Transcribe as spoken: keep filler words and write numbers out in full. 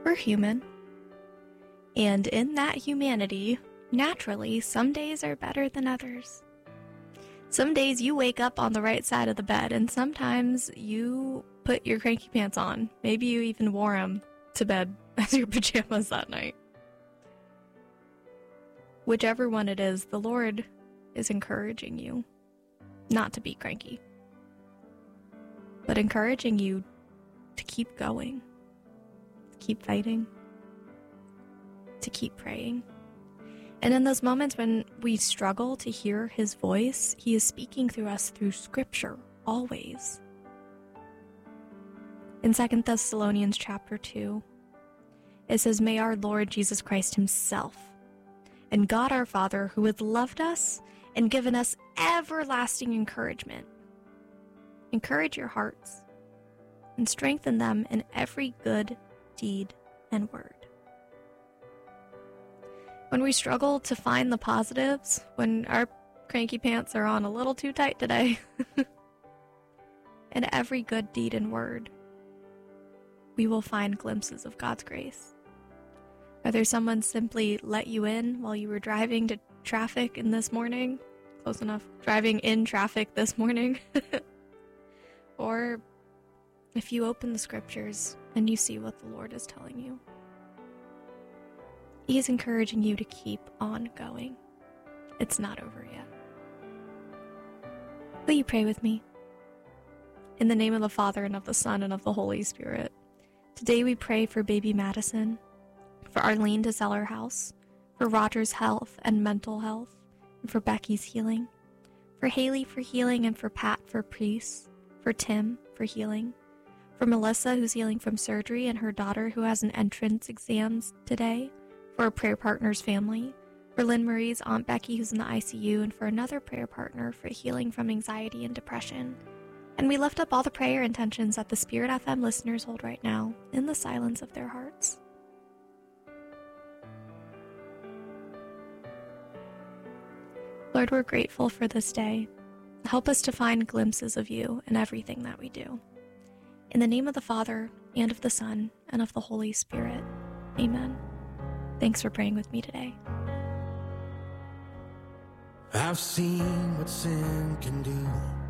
We're human. And in that humanity, naturally, some days are better than others. Some days you wake up on the right side of the bed, and sometimes you put your cranky pants on. Maybe you even wore them to bed as your pajamas that night. Whichever one it is, the Lord is encouraging you not to be cranky, but encouraging you to keep going, to keep fighting, to keep praying. And in those moments when we struggle to hear his voice, he is speaking through us through scripture, always. In Second Thessalonians chapter two, it says, "May our Lord Jesus Christ himself and God our Father, who has loved us and given us everlasting encouragement, encourage your hearts and strengthen them in every good deed and word." When we struggle to find the positives, when our cranky pants are on a little too tight today, in every good deed and word, we will find glimpses of God's grace. Whether someone simply let you in while you were driving to traffic in this morning, close enough, driving in traffic this morning, or if you open the scriptures and you see what the Lord is telling you. He is encouraging you to keep on going. It's not over yet. Will you pray with me? In the name of the Father, and of the Son, and of the Holy Spirit. Today we pray for baby Madison, for Arlene to sell her house, for Roger's health and mental health, and for Becky's healing, for Haley for healing, and for Pat for peace, for Tim for healing, for Melissa who's healing from surgery, and her daughter who has an entrance exams today, for a prayer partner's family, for Lynn Marie's Aunt Becky who's in the I C U, and for another prayer partner for healing from anxiety and depression. And we lift up all the prayer intentions that the Spirit F M listeners hold right now in the silence of their hearts. Lord, we're grateful for this day. Help us to find glimpses of you in everything that we do. In the name of the Father, and of the Son, and of the Holy Spirit. Amen. Thanks for praying with me today. I've seen what sin can do.